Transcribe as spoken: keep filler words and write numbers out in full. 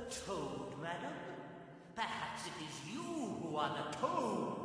toad, madam? Perhaps it is you who are the toad?